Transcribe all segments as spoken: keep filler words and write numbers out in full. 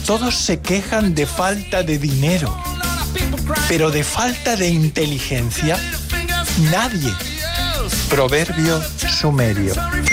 todos se quejan de falta de dinero, pero de falta de inteligencia, nadie. Proverbio sumerio.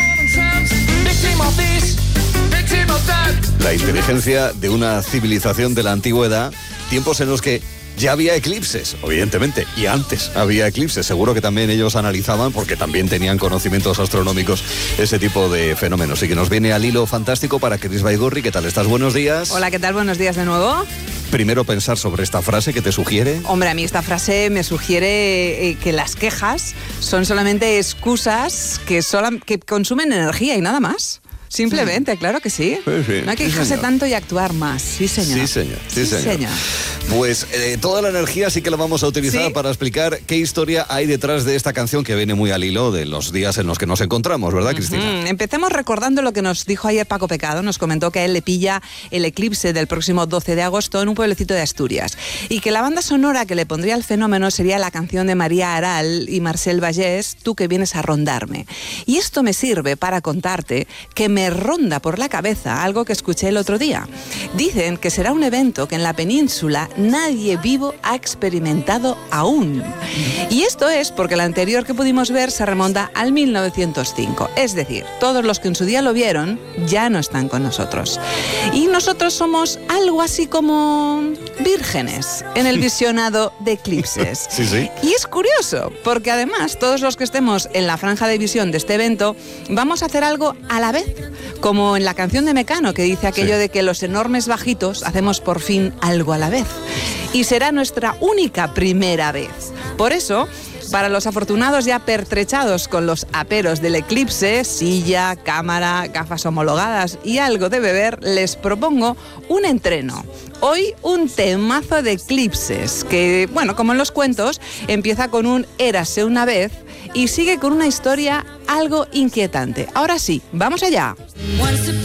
La inteligencia de una civilización de la antigüedad, tiempos en los que ya había eclipses, evidentemente, y antes había eclipses. Seguro que también ellos analizaban, porque también tenían conocimientos astronómicos, ese tipo de fenómenos. Y que nos viene al hilo fantástico para Cris Baigorri. ¿Qué tal estás? Buenos días. Hola, ¿qué tal? Buenos días de nuevo. Primero pensar sobre esta frase que te sugiere. Hombre, a mí esta frase me sugiere eh, que las quejas son solamente excusas que, sola, que consumen energía y nada más. Simplemente, sí. Claro que sí. Sí, sí. No hay que sí, quejarse señor. tanto y actuar más. Sí, señor. Sí, señor. Sí, sí, señor. señor. Pues eh, toda la energía sí que la vamos a utilizar sí. para explicar qué historia hay detrás de esta canción que viene muy al hilo de los días en los que nos encontramos, ¿verdad, uh-huh. Cristina? Empecemos recordando lo que nos dijo ayer Paco Pecado. Nos comentó que a él le pilla el eclipse del próximo doce de agosto en un pueblecito de Asturias y que la banda sonora que le pondría al fenómeno sería la canción de María Aral y Marcel Vallés, Tú que vienes a rondarme. Y esto me sirve para contarte que me ronda por la cabeza algo que escuché el otro día. Dicen que será un evento que en la península nadie vivo ha experimentado aún. Y esto es porque el anterior que pudimos ver se remonta al mil novecientos cinco. Es decir, todos los que en su día lo vieron ya no están con nosotros. Y nosotros somos algo así como vírgenes en el visionado de eclipses. Sí, sí. Y es curioso, porque además todos los que estemos en la franja de visión de este evento vamos a hacer algo a la vez, como en la canción de Mecano, que dice aquello sí. de que los enormes bajitos hacemos por fin algo a la vez. Y será nuestra única primera vez. Por eso, para los afortunados ya pertrechados con los aperos del eclipse, silla, cámara, gafas homologadas y algo de beber, les propongo un entreno. Hoy un temazo de eclipses que, bueno, como en los cuentos, empieza con un érase una vez y sigue con una historia algo inquietante. Ahora sí, vamos allá.